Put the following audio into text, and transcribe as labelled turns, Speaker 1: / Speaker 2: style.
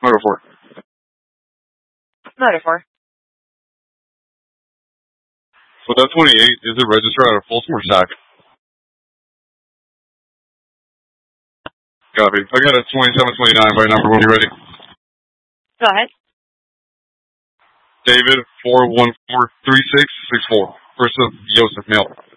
Speaker 1: Motor 4.
Speaker 2: Motor 4.
Speaker 1: So that 28, is it registered out of Folsom or SAC? Copy. I got a 2729 by number when you're ready.
Speaker 2: Go ahead.
Speaker 1: David 4143664. First of Joseph, male.